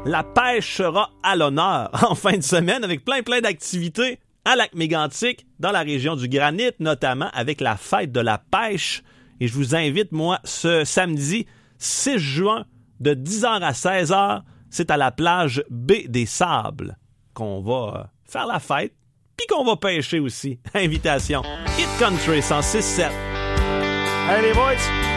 la pêche sera à l'honneur en fin de semaine avec plein d'activités à Lac-Mégantic, dans la région du Granit, notamment avec la fête de la pêche. Et je vous invite, moi, ce samedi 6 juin, de 10h à 16h, c'est à la plage Baie des Sables qu'on va faire la fête, puis qu'on va pêcher aussi. Invitation. Hit Country 106.7. Hey les boys!